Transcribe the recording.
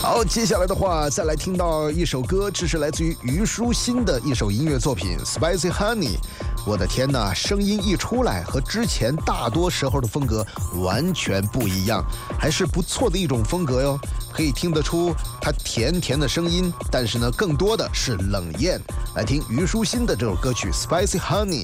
好，接下来的话，再来听到一首歌，这是来自于虞书欣的一首音乐作品《Spicy Honey》。我的天呐，声音一出来，和之前大多时候的风格完全不一样，还是不错的一种风格哟。可以听得出它甜甜的声音，但是呢，更多的是冷艳。来听虞书欣的这首歌曲《Spicy Honey》。